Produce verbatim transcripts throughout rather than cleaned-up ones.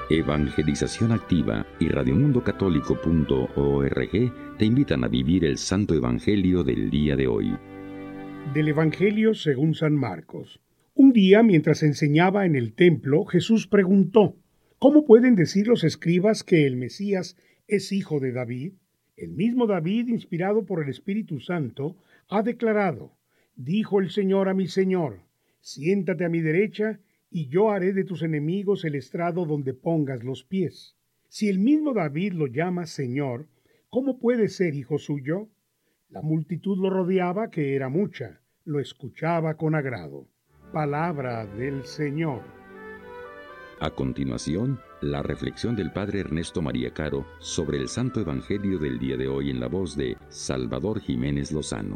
Evangelización Activa y radio mundo católico punto org te invitan a vivir el Santo Evangelio del día de hoy. Del Evangelio según San Marcos. Un día, mientras enseñaba en el templo, Jesús preguntó: ¿Cómo pueden decir los escribas que el Mesías es hijo de David? El mismo David, inspirado por el Espíritu Santo, ha declarado: Dijo el Señor a mi Señor, siéntate a mi derecha, y yo haré de tus enemigos el estrado donde pongas los pies. Si el mismo David lo llama Señor, ¿cómo puede ser hijo suyo? La multitud lo rodeaba, que era mucha, lo escuchaba con agrado. Palabra del Señor. A continuación, la reflexión del Padre Ernesto María Caro sobre el Santo Evangelio del día de hoy en la voz de Salvador Jiménez Lozano.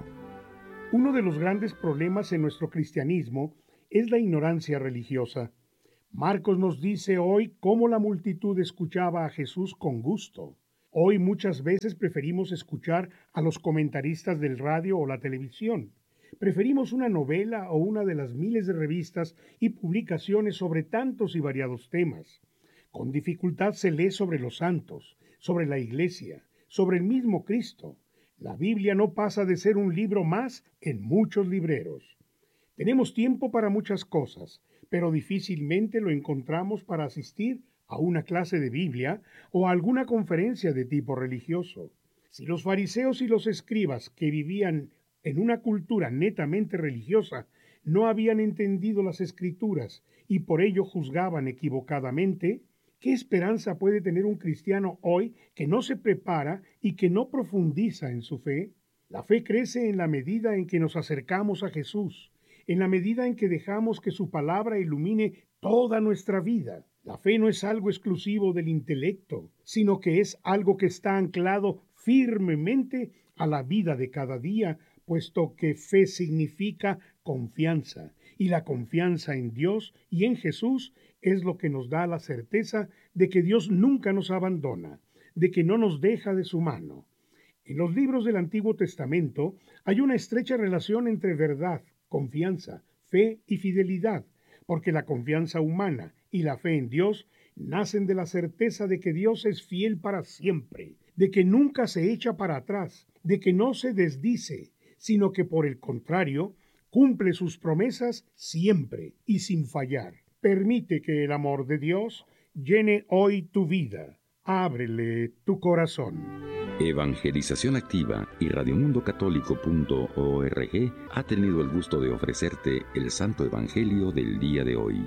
Uno de los grandes problemas en nuestro cristianismo es la ignorancia religiosa. Marcos nos dice hoy cómo la multitud escuchaba a Jesús con gusto. Hoy muchas veces preferimos escuchar a los comentaristas del radio o la televisión. Preferimos una novela o una de las miles de revistas y publicaciones sobre tantos y variados temas. Con dificultad se lee sobre los santos, sobre la Iglesia, sobre el mismo Cristo. La Biblia no pasa de ser un libro más en muchos libreros. Tenemos tiempo para muchas cosas, pero difícilmente lo encontramos para asistir a una clase de Biblia o a alguna conferencia de tipo religioso. Si los fariseos y los escribas que vivían en una cultura netamente religiosa no habían entendido las Escrituras y por ello juzgaban equivocadamente, ¿qué esperanza puede tener un cristiano hoy que no se prepara y que no profundiza en su fe? La fe crece en la medida en que nos acercamos a Jesús, en la medida en que dejamos que su palabra ilumine toda nuestra vida. La fe no es algo exclusivo del intelecto, sino que es algo que está anclado firmemente a la vida de cada día, puesto que fe significa confianza, y la confianza en Dios y en Jesús es lo que nos da la certeza de que Dios nunca nos abandona, de que no nos deja de su mano. En los libros del Antiguo Testamento hay una estrecha relación entre verdad, confianza, fe y fidelidad, porque la confianza humana y la fe en Dios nacen de la certeza de que Dios es fiel para siempre, de que nunca se echa para atrás, de que no se desdice, sino que por el contrario, cumple sus promesas siempre y sin fallar. Permite que el amor de Dios llene hoy tu vida. Ábrele tu corazón. Evangelización Activa y radio mundo católico punto org ha tenido el gusto de ofrecerte el Santo Evangelio del día de hoy.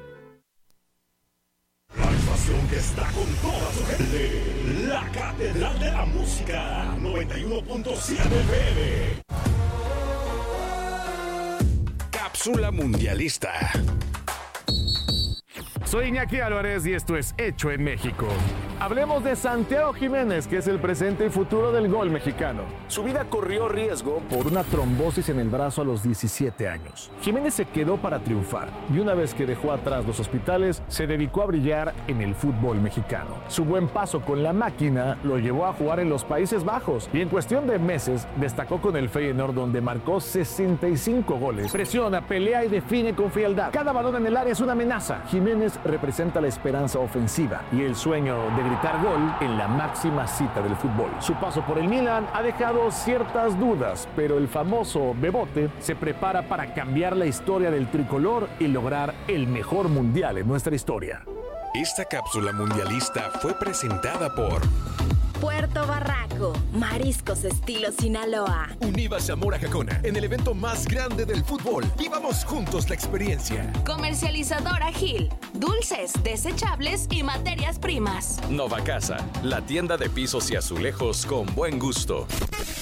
La estación que está con toda su gente, la Catedral de la Música, noventa y uno punto siete F M. Cápsula Mundialista. Soy Iñaki Álvarez y esto es Hecho en México. Hablemos de Santiago Jiménez, que es el presente y futuro del gol mexicano. Su vida corrió riesgo por una trombosis en el brazo a los diecisiete años. Jiménez se quedó para triunfar y una vez que dejó atrás los hospitales, se dedicó a brillar en el fútbol mexicano. Su buen paso con la máquina lo llevó a jugar en los Países Bajos y en cuestión de meses destacó con el Feyenoord, donde marcó sesenta y cinco goles. Presiona, pelea y define con frialdad. Cada balón en el área es una amenaza. Jiménez representa la esperanza ofensiva y el sueño de gritar gol en la máxima cita del fútbol. Su paso por el Milan ha dejado ciertas dudas, pero el famoso Bebote se prepara para cambiar la historia del tricolor y lograr el mejor mundial en nuestra historia. Esta cápsula mundialista fue presentada por Puerto Barraco, mariscos estilo Sinaloa. Univa Zamora Jacona, en el evento más grande del fútbol. Vivamos juntos la experiencia. Comercializadora Gil, dulces, desechables y materias primas. Nova Casa, la tienda de pisos y azulejos con buen gusto.